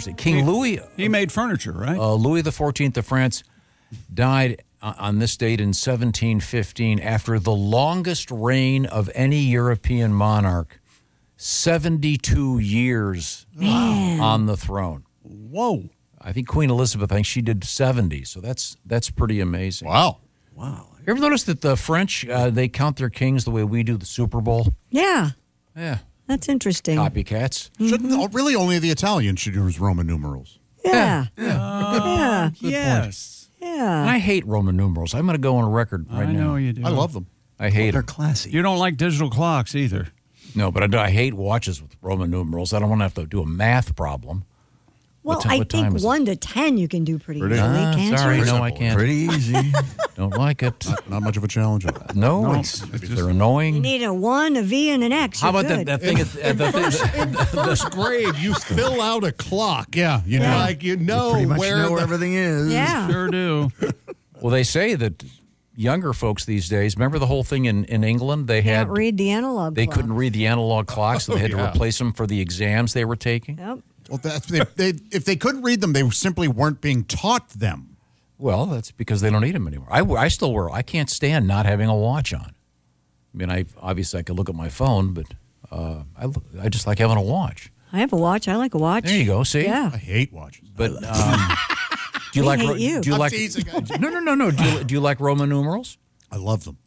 interesting. King Louis. He made furniture, right? Louis XIV of France died on this date in 1715 after the longest reign of any European monarch, 72 years on the throne. Whoa. I think Queen Elizabeth, she did 70, so that's pretty amazing. Wow. You ever notice that the French, they count their kings the way we do the Super Bowl? Yeah. Yeah. That's interesting. Copycats. Shouldn't really only the Italians should use Roman numerals? Yeah. Yes. Yeah. And I hate Roman numerals. I'm going to go on record right now. I know you do. I love them. I hate They're them. classy. You don't like digital clocks either. No, but I hate watches with Roman numerals. I don't want to have to do a math problem. Well, What I time think is it? 1 to 10 you can do pretty easily, can't sorry, you? no, I can't. Pretty easy. Don't like it. Not much of a challenge. No, they're You annoying. need a 1, a V, and an X. How You're about good. that thing? First grade, you fill out a clock. Yeah, you know. Like you know Pretty much where know the- everything is. Yeah. Sure do. Well, they say that younger folks these days, remember the whole thing in England? They Can't had read the analog they clock. couldn't read the analog clocks, so they had to yeah. replace them for the exams they were taking. Yep. Well, if they couldn't read them, they simply weren't being taught them. Well, that's because they don't need them anymore. I still wear. I can't stand not having a watch on. I mean, I could look at my phone, but I just like having a watch. I have a watch. I like a watch. There you go. See, Yeah. I hate watches. But do you We like? hate you. Do you I'm like? teasing. No. Do you like Roman numerals? I love them.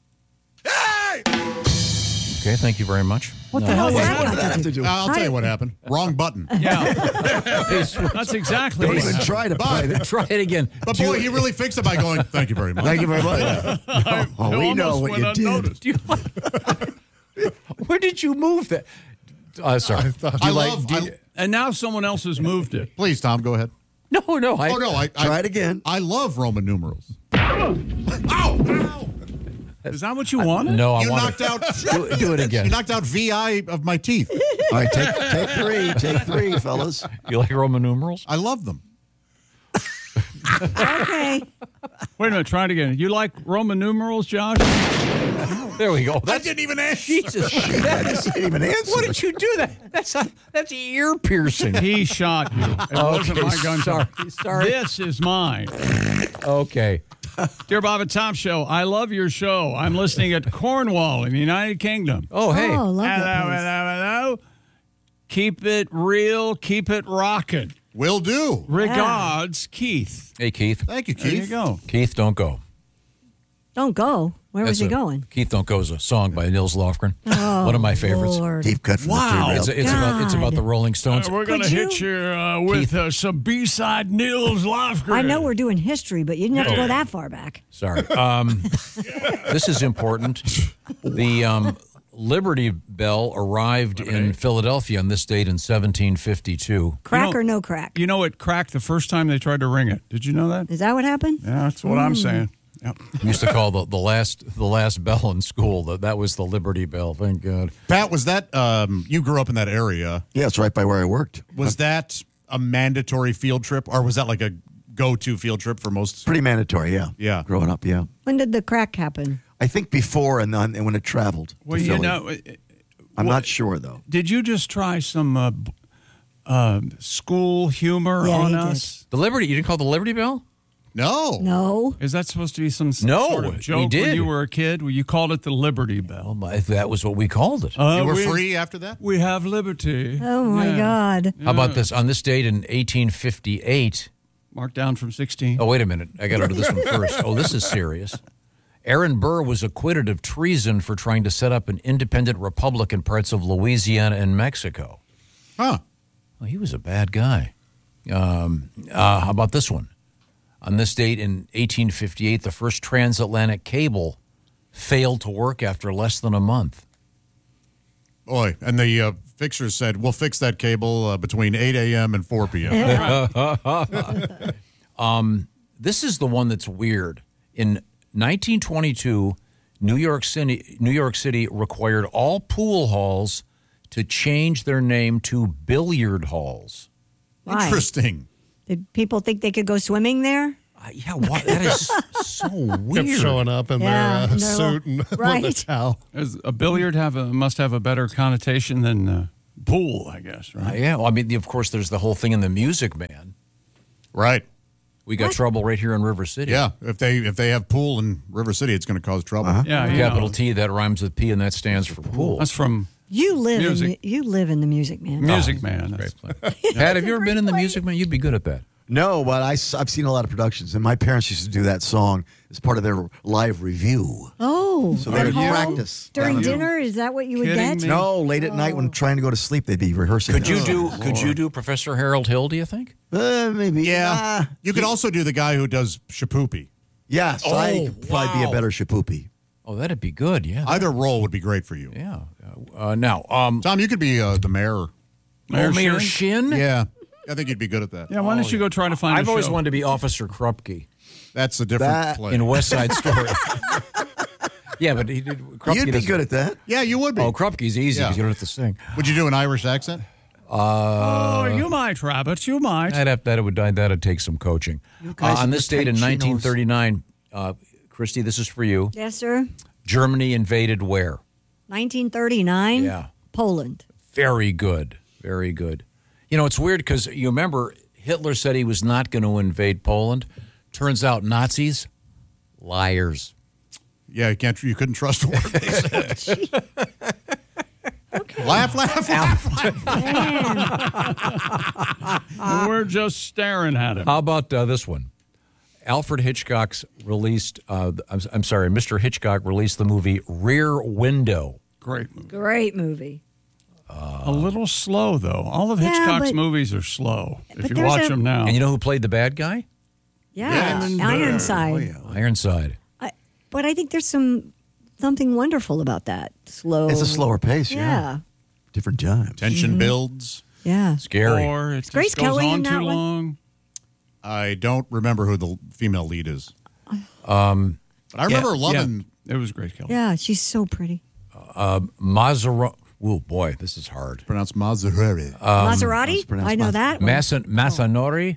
Okay, thank you very much. What the hell was that that? got to do? I'll tell you what happened. Wrong button. Yeah. That's exactly Don't what even try to play that. Try it again. But boy, he really fixed it by going, thank you very much. Thank you very much. Oh, we know what you did. Do you where did you move that? Sorry. And now someone else has moved it. Please, Tom, go ahead. No. Try it again. I love Roman numerals. Is that what you wanted? No, I You want knocked out. do it again. You knocked out VI of my teeth. All right, take three. Take three, fellas. You like Roman numerals? I love them. Okay. Wait a minute. Try it again. You like Roman numerals, Josh? There we go. I didn't even ask. Jesus. He didn't even answer. What did you do? That's ear piercing. He shot you. It wasn't my gun. Sorry. This is mine. Okay. Dear Bob and Tom Show, I love your show. I'm listening at Cornwall in the United Kingdom. Oh, hey. Oh, love Hello, that place. hello. Keep it real. Keep it rocking. Will do. Regards, Keith. Hey, Keith. Thank you, There you Keith. go. Keith, don't go. Don't go. Where was he going? Keith Don't Go is a song by Nils Lofgren. One of my favorites. Lord. Deep cut from Wow. the three It's about the Rolling Stones. We're going to Could hit you? you with some B-side Nils Lofgren. I know we're doing history, but you didn't have to go that far back. Sorry. This is important. The Liberty Bell arrived in Philadelphia on this date in 1752. Crack or no crack? You know, it cracked the first time they tried to ring it. Did you know that? Is that what happened? Yeah, that's what I'm saying. Yep. We used to call the last bell in school. That was the Liberty Bell. Thank God. Pat, was that, you grew up in that area. Yeah, it's right by where I worked. Was that a mandatory field trip, or was that like a go-to field trip for most? Pretty mandatory, yeah. Yeah. Growing up, yeah. When did the crack happen? I think before and when it traveled. Well, to you Philly. know, I'm not sure, though. did you just try some school humor Yeah, on he us? The Liberty. You didn't call it the Liberty Bell? No. No. Is that supposed to be some No, sort of we joke did. when you were a kid? Well, you called it the Liberty Bell. That was what we called it. You were free after that? We have liberty. Oh, my God. How about this? On this date in 1858. Marked down from 16. Oh, wait a minute. I got to do this one first. Oh, this is serious. Aaron Burr was acquitted of treason for trying to set up an independent republic in parts of Louisiana and Mexico. Huh. Well, he was a bad guy. How about this one? On this date in 1858, the first transatlantic cable failed to work after less than a month. Boy, and the fixers said, we'll fix that cable between 8 a.m. and 4 p.m. This is the one that's weird. In 1922, New York City required all pool halls to change their name to billiard halls. Why? Interesting. Did people think they could go swimming there? Yeah, why? That is so weird. Kept showing up in Yeah, their in their suit and right. with a towel. Does a billiard must have a better connotation than pool, I guess, right? Yeah, well, I mean, of course, there's the whole thing in the Music Man. Right. We got trouble right here in River City. Yeah. If they have pool in River City, it's going to cause trouble. Yeah, you Capital know. T, that rhymes with P, and that stands for pool. That's from You live Music. in the Music Man. Music Man. Great play. Pat, have you ever been in the Music Man? You'd be good at that. No, but I've seen a lot of productions, and my parents used to do that song as part of their live review. Oh, So they would practice. during dinner? Is that what you would Kidding get? me? No, late at night when trying to go to sleep, they'd be rehearsing. Could you do Professor Harold Hill, do you think? Maybe. Yeah. You could also do the guy who does Shapoopy. Yes, I could probably be a wow. better Shapoopy. Oh, that'd be good, yeah. Either role would be great for you. Yeah. Now, Tom, you could be the mayor. Mayor Shin? Yeah. I think you'd be good at that. Yeah, why don't you go try to find I've a always show? wanted to be Officer Krupke That's a different That- play. in West Side Story. Yeah, but he did. Krupke You'd be doesn't- good at that. Yeah, you would be. Oh, Krupke's easy Yeah. because you don't have to sing. Would you do an Irish accent? Oh, you might, Rabbit. You might. That'd take some coaching. guys On with this date in tight 1939, Christy, this is for you. Yes, sir. Germany invaded where? 1939. Yeah. Poland. Very good. Very good. You know, it's weird because you remember Hitler said he was not going to invade Poland. Turns out Nazis, liars. Yeah, you couldn't trust a word they said. Laugh, laugh, laugh. We're just staring at him. How about this one? Alfred Hitchcock's released, Mr. Hitchcock released the movie Rear Window. Great movie. Great movie. A little slow, though. All of Yeah, Hitchcock's but- movies are slow. If but you there's watch a- them now. And you know who played the bad guy? Yeah. Yeah. Ironside. Ironside. But I think there's something wonderful about that. Slow. It's a slower pace, Yeah. Different times. Tension builds. Yeah. Scary. Or it Grace just goes Kelly on in that too one? long. I don't remember who the female lead is. But I remember loving. It was Grace Kelly. Yeah. She's so pretty. Maserati. Oh, boy, this is hard. Pronounced Maserati. Maserati? pronounced I know that. one. Masanori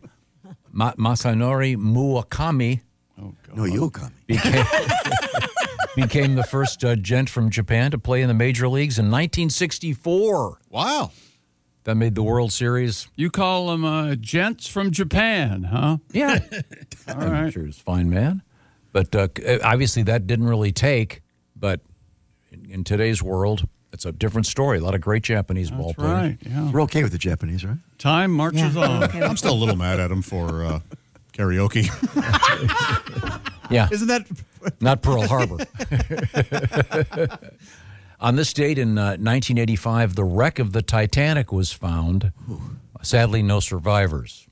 Murakami Oh, God. No, you'll come. became the first gent from Japan to play in the major leagues in 1964. Wow. That made the World Series. You call them gents from Japan, huh? Yeah. All I'm right. sure he's a fine man. But obviously that didn't really take. But in today's world, it's a different story. A lot of great Japanese ball That's players. right. Yeah. We're okay with the Japanese, right? Time marches on. Okay. I'm still a little mad at him for karaoke. Yeah. Isn't that? Not Pearl Harbor. On this date in 1985, the wreck of the Titanic was found. Sadly, no survivors.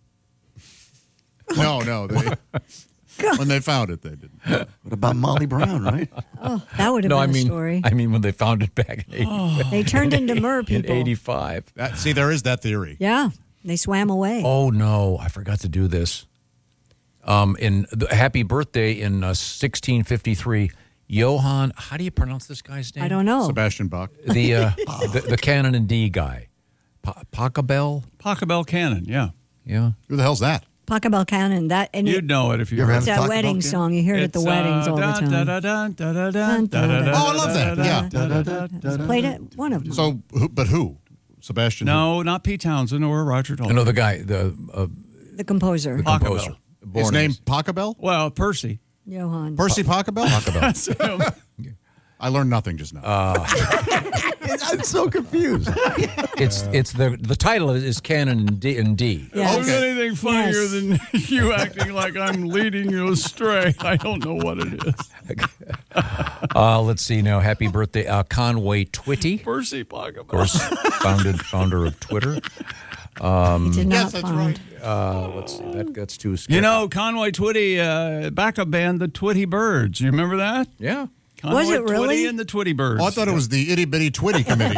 No. When they found it, they didn't. What about Molly Brown, right? That would have No, been I mean, a story. I mean when they found it back in, They turned into mer in people. 85. See, there is that theory. Yeah. They swam away. Oh no, I forgot to do this. In the Happy Birthday in 1653, Johann. How do you pronounce this guy's name? I don't know. Sebastian Bach. The Canon and D guy, Pachelbel. Pachelbel Cannon, yeah. Yeah. Who the hell's that? Pachelbel Cannon. That and You'd know it if you You ever heard have it's it. a Taco Bell wedding Cannon? song. You hear it at the weddings all the time. Oh, I love that. Yeah. Played it. One of them. So, but who? Sebastian? No, not Pete Townsend or Roger Daltrey. I know the guy, the The composer. composer. Who? His name Pachelbel? Well, Percy. Johann. Percy Pachelbel? That's him. I learned nothing just now. I'm so confused. It's the title is Canon and D. Yes. There's anything funnier Yes. than you acting like I'm leading you astray. I don't know what it is. Let's see now. Happy birthday, Conway Twitty, Percy Pachelbel. of course, founder of Twitter. He did not yes, that's found. right. Let's see. That's too scary. You know, Conway Twitty, backup band, the Twitty Birds. You remember that? Yeah. Conway Was it really? Twitty and the Twitty Birds. Oh, I thought it was the Itty Bitty Twitty Committee.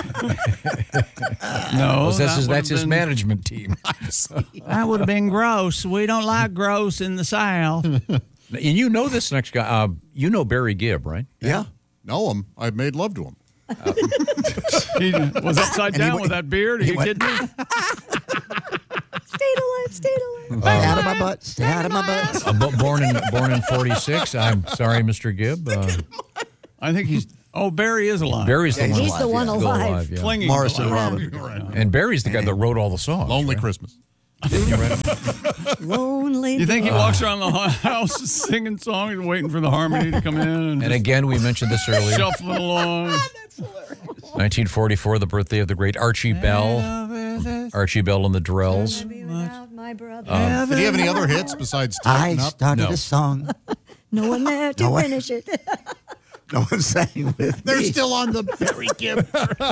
No, That's his management team. That would have been gross. We don't like gross in the South. And you know this next guy. You know Barry Gibb, right? Yeah. Know him. I made love to him. He was upside down with that beard. Are you kidding me? Stayed alive. Stayed alive. Stay out of my butt. Stay out of my butt. Born in 46. I'm sorry, Mr. Gibb. I think he's Oh, Barry is alive. Barry's the Yeah, one. he's the one Still alive. yeah. Clinging Morris to and life. Robin. And Barry's the guy that wrote all the songs. Lonely right? Christmas. Lonely. You think he walks around the house singing songs, waiting for the harmony to come in, and And again, we mentioned this earlier. shuffling along? 1944, the birthday of the great Archie Bell. Archie Bell and the Drells. Without my brother. Did he have any other hits besides I Tighten Up? started No. a song. No one there to No one- finish it. No one sang with They're me. still on the Barry Gibb.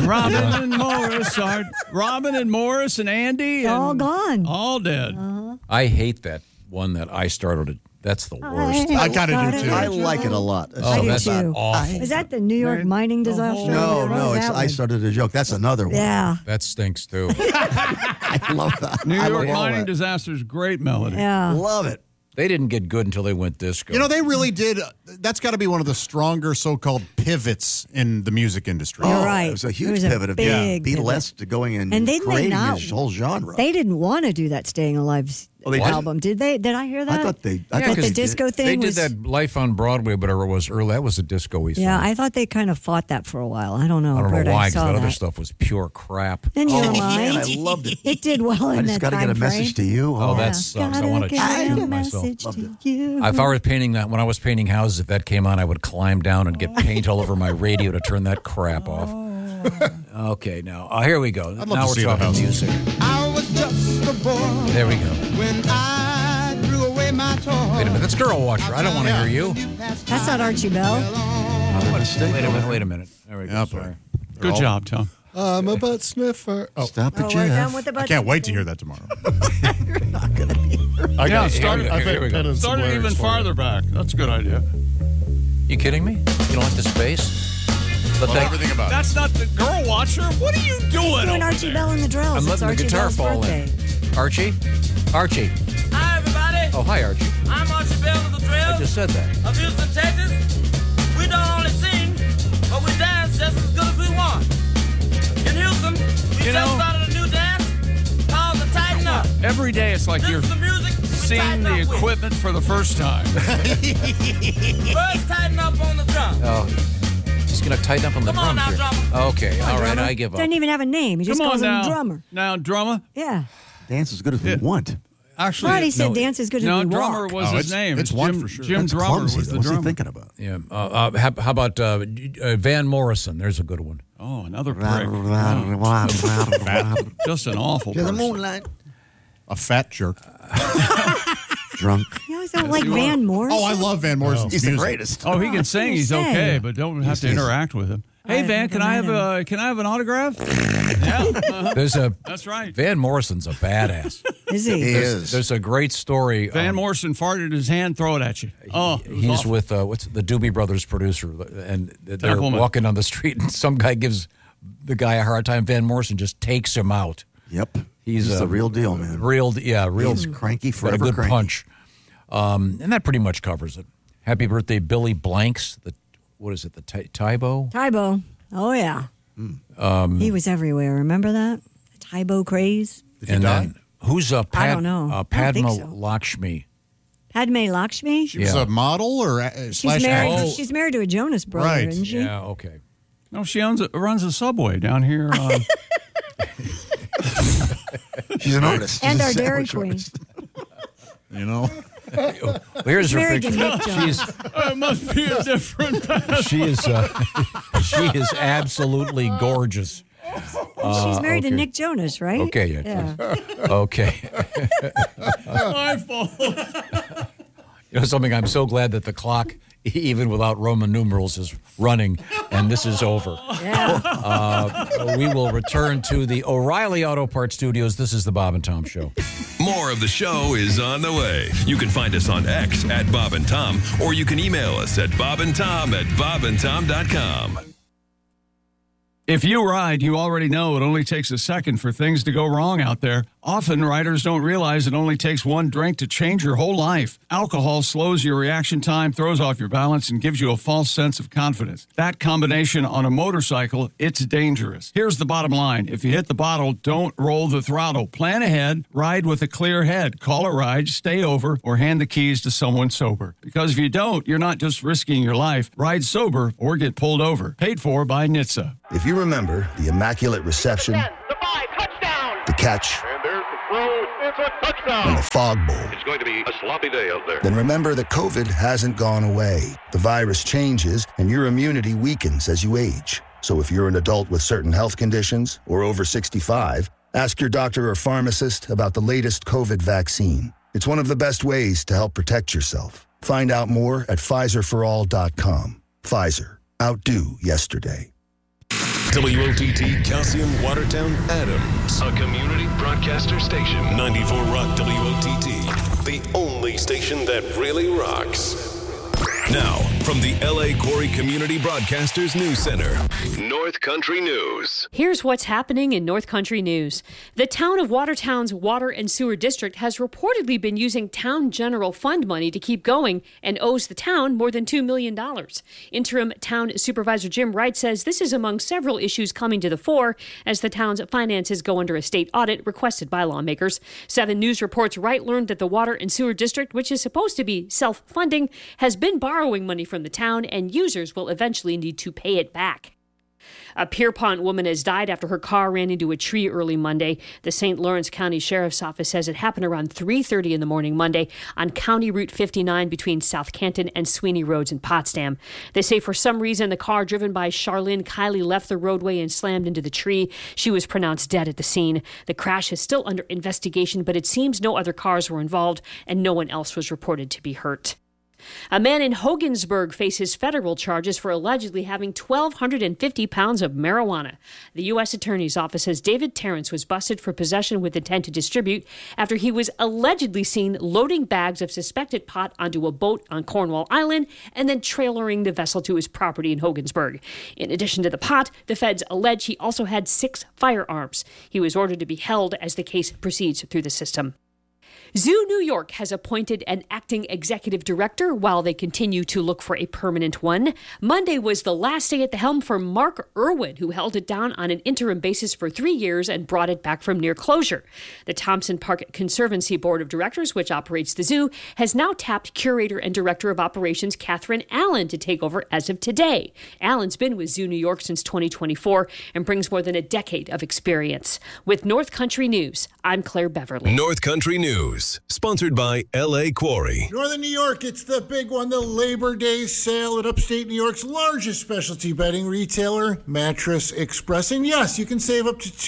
Robin and Morris and Andy. And All gone. All dead. I hate that one that I started it. That's the worst. I kinda do, too. I like it a lot. Oh, do that's too. awful. Was that the New York mining disaster? No, What no, was it's that I one? started a joke. That's another one. Yeah. That stinks too. I love that. New I York love all mining that. disaster's great melody. Yeah. Love it. They didn't get good until they went disco. You know, they really did. That's got to be one of the stronger so-called pivots in the music industry. You're right. It was a It huge was a pivot of big pivot. Beatlesque to going and And didn't they creating not- this whole genre. They didn't want to do that Staying Alive Oh, they didn't? album, did they? Did I hear that? I thought they. Yeah, I thought That they the did. disco thing they did was. that Life on Broadway, whatever it was early. That was a disco-y song. Yeah, I thought they kind of fought that for a while. I don't know. I don't where know why, I because saw that that. other stuff was pure crap. In your Oh, mind, man, I loved it. It did well I in just that got to time get a message to you. Oh, Oh, that sucks. I Gotta want to get a shoot myself. message Loved to you. If I were painting that, when I was painting houses, if that came on, I would climb down and get paint all over my radio to turn that crap off. Okay, now here we go. love Now to we're see the talking house. music. I was just a boy There we go. when I threw away my toy. Wait a minute, that's Girl Watcher. I don't want to hear you. That's not Archie Bell. Wait a minute. There we go. Yeah, Sorry. Good job, Tom. I'm a butt sniffer. Oh, stop it, Oh, we're done Jeff. with the I budget. can't wait to hear that tomorrow. I Yeah, got start I it. bet Here we go. Penn and Start it Squares even for you. farther back. That's a good idea. You kidding me? You don't like the space? But Love everything about it. That's not the Girl Watcher. What are you doing? Doing over Archie there? Bell and the Drills. I'm It's letting the Archie guitar Bell's fall birthday. in. Archie? Hi, everybody. Oh, hi, Archie. I'm Archie Bell of the I Drills just said that. of Houston, Texas. We don't only sing, but we dance just as good as we want. In Houston, we You just know- started a new dance called the Tighten Up. Every day it's like This you're is the music we seeing tighten the up with. equipment for the first time. First, tighten up on the drum. Oh, he's going to tighten up on the Come on drums now, here. drummer. Okay, all right, Drummer. I give up. Doesn't even have a name. He just Come on calls now. him drummer. Now, drummer. Yeah. Dance as good as we want. Actually, But he said no, dance as good as no, we drummer walk. was Oh, his it's- name. it's one Jim, for sure. Jim That's Drummer clumsy. was the What's he drummer. thinking about? Yeah. How about Van Morrison? There's a good one. Oh, another prick. Just an awful To the person. moonlight. A fat jerk. Drunk. You always don't like Van Morrison. Oh, I love Van Morrison's He's the music. greatest. Oh, he can sing. He's Say. okay, but don't have to He's- interact with him. Hey, I've Van, never can I met have an autograph? Yeah, There's a that's right. Van Morrison's a badass. Is he? He is. There's a great story. Van Morrison farted his hand, throw it at you. Oh, it was He's awful. with what's the Doobie Brothers producer, and they're Templeman. walking on the street, and some guy gives the guy a hard time. Van Morrison just takes him out. Yep. He's the real deal, man. Real He's cranky, got a forever good cranky. punch, and that pretty much covers it. Happy birthday, Billy Blanks. What is it? The Tybo? Tybo. Oh, yeah. He was everywhere. Remember that? The Tybo craze? And then who's I don't know. I don't Padma think so. Lakshmi. Padme Lakshmi? She was Yeah. a model or slash married. actress? She's married to a Jonas brother, Right. isn't she? Yeah, okay. No, she runs a Subway down here. She's an artist. And She's a our Dairy sandwich Queen. artist. You know? Well, here's her Married to picture. Nick Jonas. It must be a different path. She is absolutely gorgeous. She's married to okay. Nick Jonas, right? Okay, yeah. Okay. My fault. You know something? I'm so glad that the clock, even without Roman numerals, is running, and this is over. Yeah. We will return to the O'Reilly Auto Parts Studios. This is the Bob and Tom Show. More of the show is on the way. You can find us on X at Bob and Tom, or you can email us at bobandtom@bobandtom.com. If you ride, you already know it only takes a second for things to go wrong out there. Often, riders don't realize it only takes one drink to change your whole life. Alcohol slows your reaction time, throws off your balance, and gives you a false sense of confidence. That combination on a motorcycle, it's dangerous. Here's the bottom line. If you hit the bottle, don't roll the throttle. Plan ahead, ride with a clear head. Call a ride, stay over, or hand the keys to someone sober. Because if you don't, you're not just risking your life. Ride sober or get pulled over. Paid for by NHTSA. If you remember the Immaculate Reception, the catch, and there's the throw. It's a touchdown. and the fog bowl, It's going to be a sloppy day out there. then remember that COVID hasn't gone away. The virus changes, and your immunity weakens as you age. So if you're an adult with certain health conditions or over 65, ask your doctor or pharmacist about the latest COVID vaccine. It's one of the best ways to help protect yourself. Find out more at PfizerForAll.com. Pfizer. Outdo yesterday. WOTT Calcium Watertown Adams. A community broadcaster station. 94 Rock WOTT. The only station that really rocks. Now, from the L.A. Quarry Community Broadcasters News Center, North Country News. Here's what's happening in North Country News. The town of Watertown's Water and Sewer District has reportedly been using town general fund money to keep going and owes the town more than $2 million. Interim Town Supervisor Jim Wright says this is among several issues coming to the fore as the town's finances go under a state audit requested by lawmakers. 7 News reports Wright learned that the Water and Sewer District, which is supposed to be self-funding, has been borrowing money from the town, and users will eventually need to pay it back. A Pierpont woman has died after her car ran into a tree early Monday. The St. Lawrence County Sheriff's Office says it happened around 3:30 in the morning Monday on County Route 59 between South Canton and Sweeney Roads in Potsdam. They say for some reason the car driven by Charlene Kiley left the roadway and slammed into the tree. She was pronounced dead at the scene. The crash is still under investigation, but it seems no other cars were involved and no one else was reported to be hurt. A man in Hogansburg faces federal charges for allegedly having 1,250 pounds of marijuana. The U.S. Attorney's Office says David Terrence was busted for possession with intent to distribute after he was allegedly seen loading bags of suspected pot onto a boat on Cornwall Island and then trailering the vessel to his property in Hogansburg. In addition to the pot, the feds allege he also had 6 firearms. He was ordered to be held as the case proceeds through the system. Zoo New York has appointed an acting executive director while they continue to look for a permanent one. Monday was the last day at the helm for Mark Irwin, who held it down on an interim basis for 3 years and brought it back from near closure. The Thompson Park Conservancy Board of Directors, which operates the zoo, has now tapped curator and director of operations Catherine Allen to take over as of today. Allen's been with Zoo New York since 2024 and brings more than a decade of experience. With North Country News, I'm Claire Beverly. North Country News, sponsored by L.A. Quarry. Northern New York, it's the big one, the Labor Day sale at upstate New York's largest specialty bedding retailer, Mattress Express. And yes, you can save up to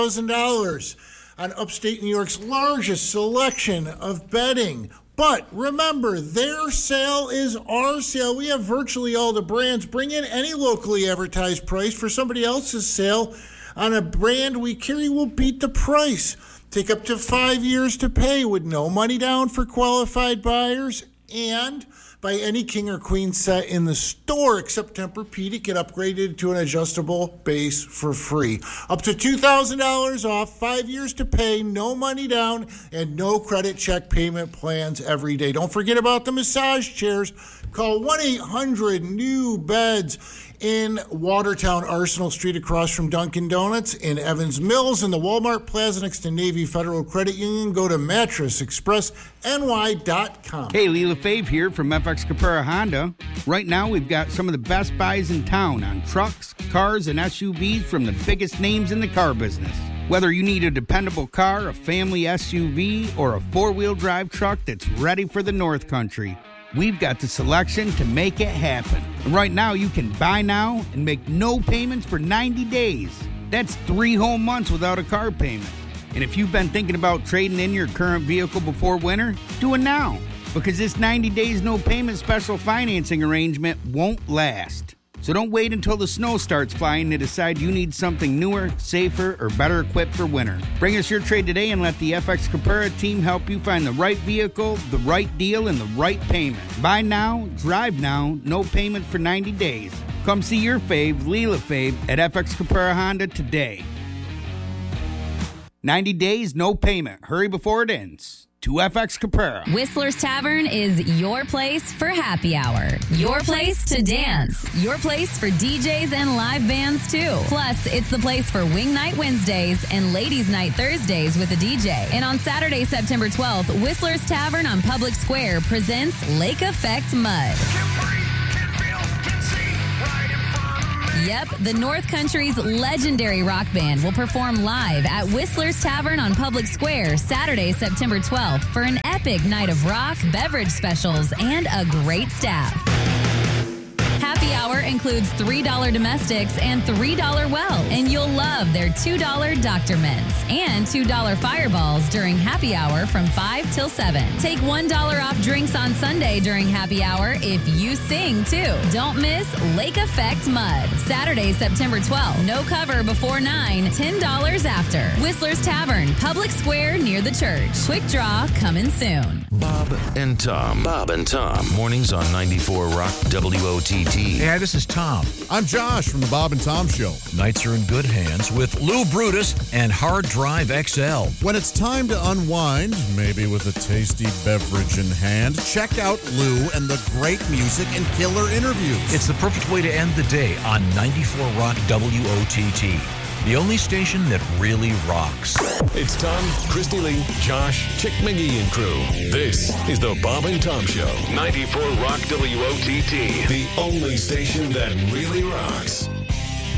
$2,000 on upstate New York's largest selection of bedding. But remember, their sale is our sale. We have virtually all the brands. Bring in any locally advertised price for somebody else's sale on a brand we carry will beat the price. Take up to 5 years to pay with no money down for qualified buyers. And buy any king or queen set in the store except Tempur-Pedic. Get upgraded to an adjustable base for free. Up to $2,000 off, 5 years to pay, no money down, and no credit check payment plans every day. Don't forget about the massage chairs. Call 1-800-NEW-BEDS in Watertown, Arsenal Street across from Dunkin' Donuts, in Evans Mills, in the Walmart Plaza next to Navy Federal Credit Union. Go to mattressexpressny.com. Hey, Leela Fave here from FX Capera Honda. Right now, we've got some of the best buys in town on trucks, cars, and SUVs from the biggest names in the car business. Whether you need a dependable car, a family SUV, or a four-wheel drive truck that's ready for the North Country, we've got the selection to make it happen. And right now, you can buy now and make no payments for 90 days. That's 3 whole months without a car payment. And if you've been thinking about trading in your current vehicle before winter, do it now. Because this 90 days no payment special financing arrangement won't last. So don't wait until the snow starts flying to decide you need something newer, safer, or better equipped for winter. Bring us your trade today and let the FX Capera team help you find the right vehicle, the right deal, and the right payment. Buy now, drive now, no payment for 90 days. Come see your fave, Leela Fave, at FX Capera Honda today. 90 days, no payment. Hurry before it ends. 2FX Caprera. Whistler's Tavern is your place for happy hour. Your place to dance. Your place for DJs and live bands, too. Plus, it's the place for Wing Night Wednesdays and Ladies Night Thursdays with a DJ. And on Saturday, September 12th, Whistler's Tavern on Public Square presents Lake Effect Mud. Yep, the North Country's legendary rock band will perform live at Whistler's Tavern on Public Square Saturday, September 12th for an epic night of rock, beverage specials, and a great staff. Happy hour includes $3 domestics and $3 wells, and you'll love their $2 Dr. Mints and $2 fireballs during happy hour from 5 till 7. Take $1 off drinks on Sunday during happy hour if you sing, too. Don't miss Lake Effect Mud. Saturday, September 12th. No cover before 9, $10 after. Whistler's Tavern, Public Square near the church. Quick draw coming soon. Bob and Tom. Bob and Tom. Mornings on 94 Rock WOTT. Hey, this is Tom. I'm Josh from the Bob and Tom Show. Nights are in good hands with Lou Brutus and Hard Drive XL. When it's time to unwind, maybe with a tasty beverage in hand, check out Lou and the great music and killer interviews. It's the perfect way to end the day on 94 Rock WOTT. The only station that really rocks. It's Tom, Christy Lee, Josh, Chick McGee and crew. This is the Bob and Tom Show. 94 Rock WOTT. The only station that really rocks.